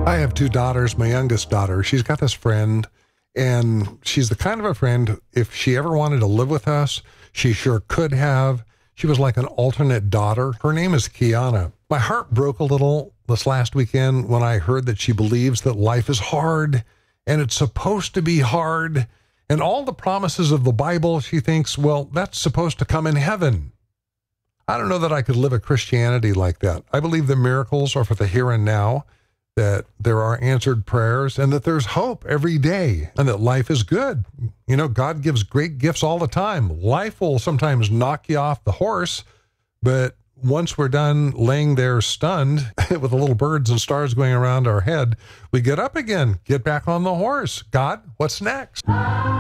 I have two daughters. My youngest daughter, she's got this friend, and she's the kind of a friend, if she ever wanted to live with us, she sure could have. She was like an alternate daughter. Her name is Kiana. My heart broke a little this last weekend when I heard that she believes that life is hard, and it's supposed to be hard, and all the promises of the Bible, she thinks, well, that's supposed to come in heaven. I don't know that I could live a Christianity like that. I believe that miracles are for the here and now, that there are answered prayers, and that there's hope every day, and that life is good. You know, God gives great gifts all the time. Life will sometimes knock you off the horse, but once we're done laying there stunned with the little birds and stars going around our head, we get up again, get back on the horse. God, what's next?